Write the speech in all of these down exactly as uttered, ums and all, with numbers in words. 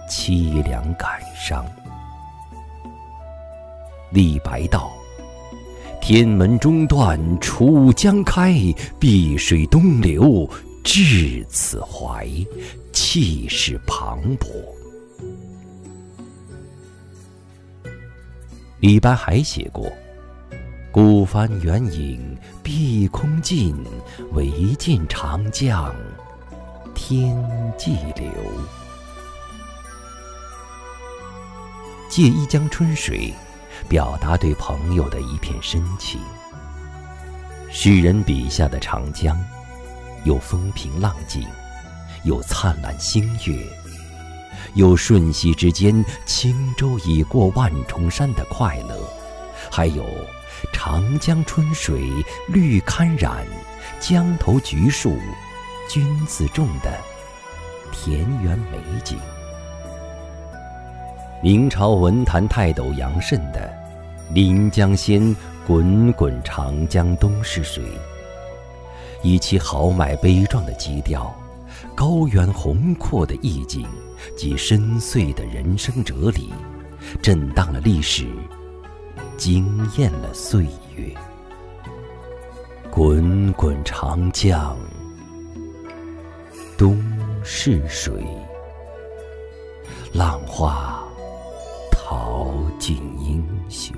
凄凉感伤。李白道：天门中断楚江开，碧水东流至此怀，气势磅礴。李白还写过：孤帆远影碧空尽，唯见长江天际流。借一江春水，表达对朋友的一片深情。诗人笔下的长江，有风平浪静，有灿烂星月，有瞬息之间轻舟已过万重山的快乐，还有长江春水绿堪染，江头橘树君自种的田园美景。明朝文坛泰斗杨慎的《临江仙·滚滚长江东逝水》，以其豪迈悲壮的基调、高远宏阔的意境及深邃的人生哲理，震荡了历史，惊艳了岁月。滚滚长江东逝水，浪花淘尽英雄。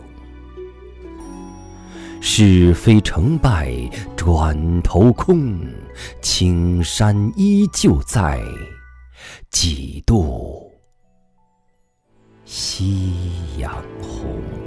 是非成败转头空，青山依旧在，几度夕阳红。